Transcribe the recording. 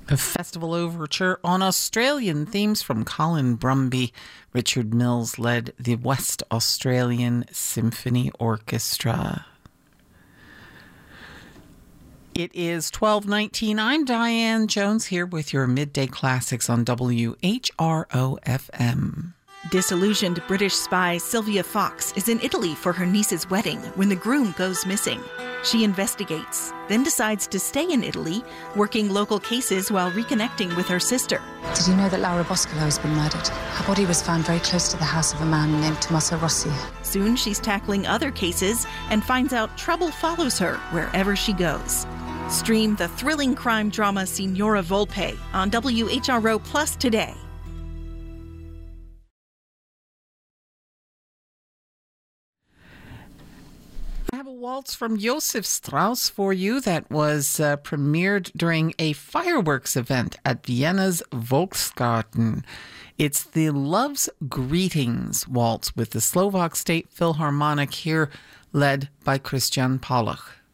A festival overture on Australian themes from Colin Brumby. Richard Mills led the West Australian Symphony Orchestra. It is 12:19. I'm Diane Jones here with your Midday Classics on WHRO-FM. Disillusioned British spy Sylvia Fox is in Italy for her niece's wedding when the groom goes missing. She investigates, then decides to stay in Italy, working local cases while reconnecting with her sister. Did you know that Laura Boscolo has been murdered? Her body was found very close to the house of a man named Tommaso Rossi. Soon she's tackling other cases and finds out trouble follows her wherever she goes. Stream the thrilling crime drama Signora Volpe on WHRO Plus today. I have a waltz from Josef Strauss for you that was premiered during a fireworks event at Vienna's Volksgarten. It's the Love's Greetings waltz with the Slovak State Philharmonic here, led by Christian Pollach.